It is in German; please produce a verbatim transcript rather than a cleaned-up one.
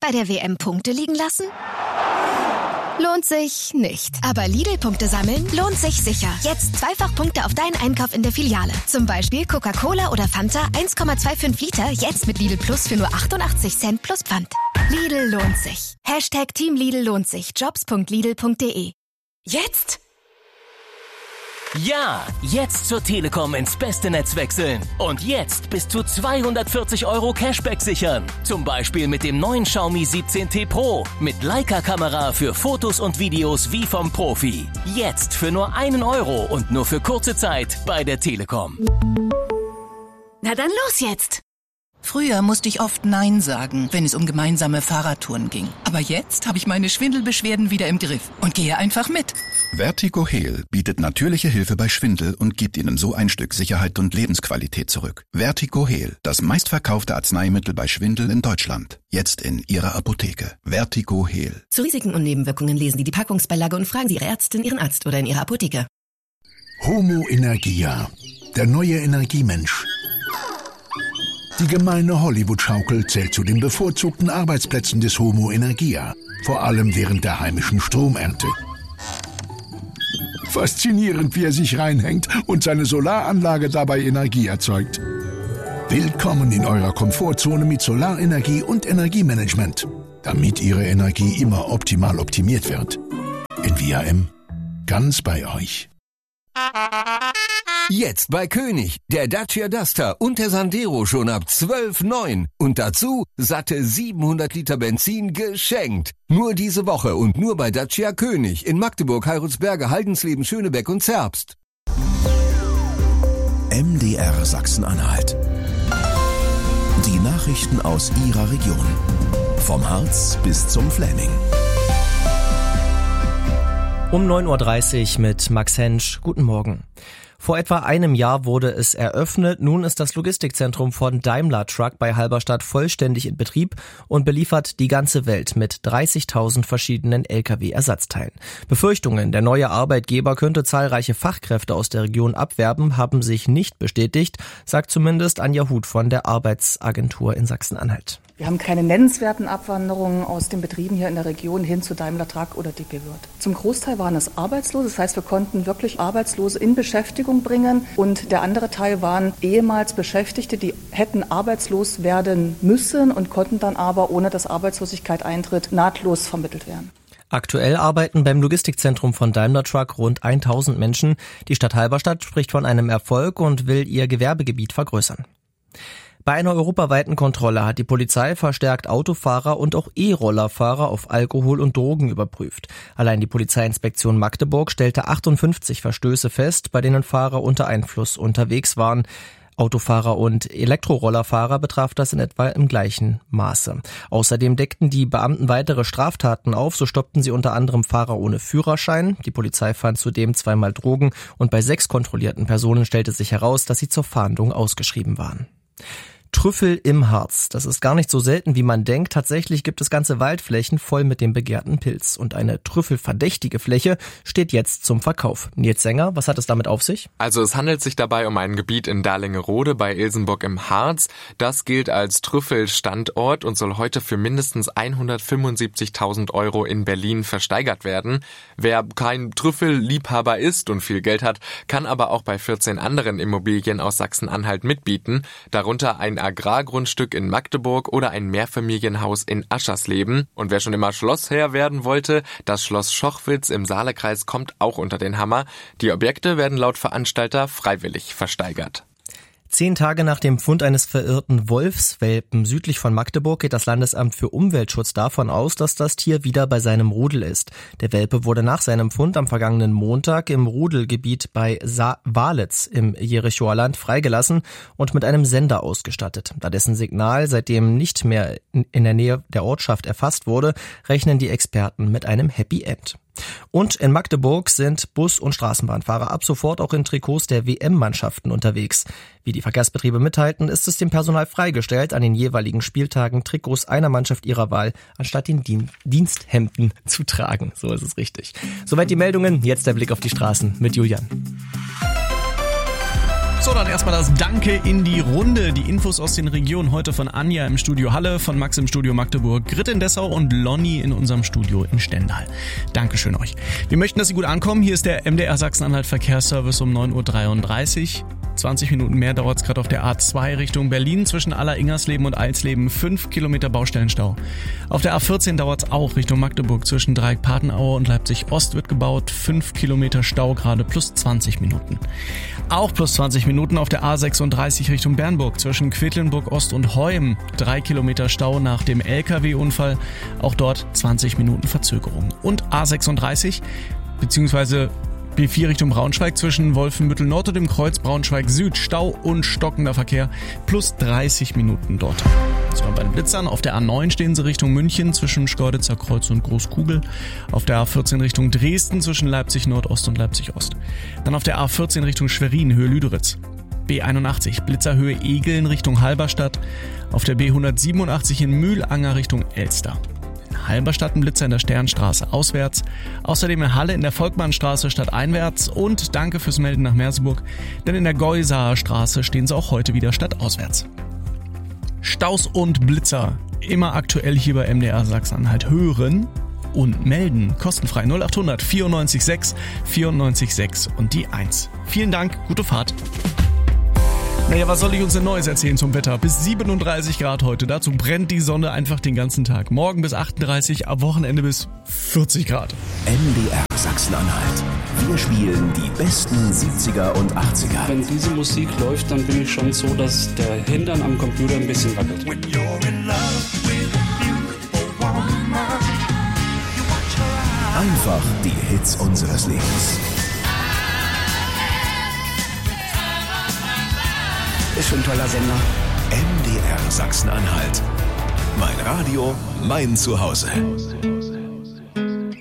Bei der W M Punkte liegen lassen? Lohnt sich nicht. Aber Lidl-Punkte sammeln lohnt sich sicher. Jetzt zweifach Punkte auf deinen Einkauf in der Filiale. Zum Beispiel Coca-Cola oder Fanta eins Komma fünfundzwanzig Liter, jetzt mit Lidl Plus für nur achtundachtzig Cent plus Pfand. Lidl lohnt sich. Hashtag Team Lidl lohnt sich. Jobs punkt lidl punkt de. Jetzt? Ja, jetzt zur Telekom ins beste Netz wechseln. Und jetzt bis zu zweihundertvierzig Euro Cashback sichern. Zum Beispiel mit dem neuen Xiaomi siebzehn T Pro. Mit Leica-Kamera für Fotos und Videos wie vom Profi. Jetzt für nur einen Euro und nur für kurze Zeit bei der Telekom. Na dann los jetzt! Früher musste ich oft Nein sagen, wenn es um gemeinsame Fahrradtouren ging. Aber jetzt habe ich meine Schwindelbeschwerden wieder im Griff und gehe einfach mit. Vertigo Heal bietet natürliche Hilfe bei Schwindel und gibt Ihnen so ein Stück Sicherheit und Lebensqualität zurück. Vertigo Heal, das meistverkaufte Arzneimittel bei Schwindel in Deutschland. Jetzt in Ihrer Apotheke. Vertigo Heal. Zu Risiken und Nebenwirkungen lesen Sie die Packungsbeilage und fragen Sie Ihre Ärztin, Ihren Arzt oder in Ihrer Apotheke. Homo Energia, der neue Energiemensch. Die gemeine Hollywood-Schaukel zählt zu den bevorzugten Arbeitsplätzen des Homo Energia, vor allem während der heimischen Stromernte. Faszinierend, wie er sich reinhängt und seine Solaranlage dabei Energie erzeugt. Willkommen in eurer Komfortzone mit Solarenergie und Energiemanagement, damit Ihre Energie immer optimal optimiert wird. In V R M, ganz bei euch. Jetzt bei König, der Dacia Duster und der Sandero schon ab zwölf Komma neun. Und dazu satte siebenhundert Liter Benzin geschenkt. Nur diese Woche und nur bei Dacia König in Magdeburg, Heilsberge, Haldensleben, Schönebeck und Zerbst. M D R Sachsen-Anhalt. Die Nachrichten aus Ihrer Region. Vom Harz bis zum Fläming. Um neun Uhr dreißig mit Max Hensch. Guten Morgen. Vor etwa einem Jahr wurde es eröffnet. Nun ist das Logistikzentrum von Daimler Truck bei Halberstadt vollständig in Betrieb und beliefert die ganze Welt mit dreißigtausend verschiedenen L K W-Ersatzteilen. Befürchtungen, der neue Arbeitgeber könnte zahlreiche Fachkräfte aus der Region abwerben, haben sich nicht bestätigt, sagt zumindest Anja Huth von der Arbeitsagentur in Sachsen-Anhalt. Wir haben keine nennenswerten Abwanderungen aus den Betrieben hier in der Region hin zu Daimler Truck oder D P World. Zum Großteil waren es Arbeitslose, das heißt, wir konnten wirklich Arbeitslose in Beschäftigung bringen und der andere Teil waren ehemals Beschäftigte, die hätten arbeitslos werden müssen und konnten dann aber, ohne dass Arbeitslosigkeit eintritt, nahtlos vermittelt werden. Aktuell arbeiten beim Logistikzentrum von Daimler Truck rund tausend Menschen. Die Stadt Halberstadt spricht von einem Erfolg und will ihr Gewerbegebiet vergrößern. Bei einer europaweiten Kontrolle hat die Polizei verstärkt Autofahrer und auch E-Rollerfahrer auf Alkohol und Drogen überprüft. Allein die Polizeiinspektion Magdeburg stellte achtundfünfzig Verstöße fest, bei denen Fahrer unter Einfluss unterwegs waren. Autofahrer und Elektrorollerfahrer betraf das in etwa im gleichen Maße. Außerdem deckten die Beamten weitere Straftaten auf, so stoppten sie unter anderem Fahrer ohne Führerschein. Die Polizei fand zudem zweimal Drogen und bei sechs kontrollierten Personen stellte sich heraus, dass sie zur Fahndung ausgeschrieben waren. Trüffel im Harz. Das ist gar nicht so selten, wie man denkt. Tatsächlich gibt es ganze Waldflächen voll mit dem begehrten Pilz. Und eine trüffelverdächtige Fläche steht jetzt zum Verkauf. Nils Sänger, was hat es damit auf sich? Also es handelt sich dabei um ein Gebiet in Dalingerode bei Ilsenburg im Harz. Das gilt als Trüffelstandort und soll heute für mindestens hundertfünfundsiebzigtausend Euro in Berlin versteigert werden. Wer kein Trüffelliebhaber ist und viel Geld hat, kann aber auch bei vierzehn anderen Immobilien aus Sachsen-Anhalt mitbieten. Darunter ein Agrargrundstück in Magdeburg oder ein Mehrfamilienhaus in Aschersleben. Und wer schon immer Schlossherr werden wollte, das Schloss Schochwitz im Saalekreis kommt auch unter den Hammer. Die Objekte werden laut Veranstalter freiwillig versteigert. Zehn Tage nach dem Fund eines verirrten Wolfswelpen südlich von Magdeburg geht das Landesamt für Umweltschutz davon aus, dass das Tier wieder bei seinem Rudel ist. Der Welpe wurde nach seinem Fund am vergangenen Montag im Rudelgebiet bei Sa- Walitz im Jerichoer Land freigelassen und mit einem Sender ausgestattet. Da dessen Signal seitdem nicht mehr in der Nähe der Ortschaft erfasst wurde, rechnen die Experten mit einem Happy End. Und in Magdeburg sind Bus- und Straßenbahnfahrer ab sofort auch in Trikots der W M-Mannschaften unterwegs. Wie die Verkehrsbetriebe mitteilten, ist es dem Personal freigestellt, an den jeweiligen Spieltagen Trikots einer Mannschaft ihrer Wahl anstatt den Dien- Diensthemden zu tragen. So ist es richtig. Soweit die Meldungen, jetzt der Blick auf die Straßen mit Julian. So, dann erstmal das Danke in die Runde. Die Infos aus den Regionen heute von Anja im Studio Halle, von Max im Studio Magdeburg, Grit in Dessau und Lonny in unserem Studio in Stendal. Dankeschön euch. Wir möchten, dass Sie gut ankommen. Hier ist der M D R Sachsen-Anhalt Verkehrsservice um neun Uhr dreiunddreißig. zwanzig Minuten mehr dauert es gerade auf der A zwei Richtung Berlin zwischen Aller-Ingersleben und Eilsleben. fünf Kilometer Baustellenstau. Auf der A vierzehn dauert es auch Richtung Magdeburg zwischen Dreieck-Patenaue und Leipzig-Ost wird gebaut. fünf Kilometer Stau gerade plus zwanzig Minuten. Auch plus zwanzig Minuten auf der A sechsunddreißig Richtung Bernburg zwischen Quedlinburg-Ost und Heum. drei Kilometer Stau nach dem L K W-Unfall. Auch dort zwanzig Minuten Verzögerung. Und A sechsunddreißig beziehungsweise B vier Richtung Braunschweig zwischen Wolfenbüttel-Nord und dem Kreuz Braunschweig-Süd. Stau und stockender Verkehr plus dreißig Minuten dort. So, bei den Blitzern auf der A neun stehen sie Richtung München zwischen Schkeuditzer Kreuz und Großkugel. Auf der A vierzehn Richtung Dresden zwischen Leipzig-Nordost und Leipzig-Ost. Dann auf der A vierzehn Richtung Schwerin, Höhe Lüderitz. B einundachtzig, Blitzerhöhe Egeln Richtung Halberstadt. Auf der B hundertsiebenundachtzig in Mühlanger Richtung Elster. Halberstadt ein Blitzer in der Sternstraße auswärts, außerdem in Halle in der Volkmannstraße stadteinwärts und danke fürs Melden nach Merseburg, denn in der Geusaer Straße stehen sie auch heute wieder stadtauswärts. Staus und Blitzer, immer aktuell hier bei M D R Sachsen-Anhalt hören und melden, kostenfrei null achthundert vierundneunzig sechs vierundneunzig sechs und die eins. Vielen Dank, gute Fahrt. Naja, was soll ich uns denn Neues erzählen zum Wetter? Bis siebenunddreißig Grad heute. Dazu brennt die Sonne einfach den ganzen Tag. Morgen bis achtunddreißig, am Wochenende bis vierzig Grad. M D R Sachsen-Anhalt. Wir spielen die besten siebziger und achtziger. Wenn diese Musik läuft, dann bin ich schon so, dass der Hintern am Computer ein bisschen wackelt. Einfach die Hits unseres Lebens. Ist schon ein toller Sender. M D R Sachsen-Anhalt. Mein Radio, mein Zuhause.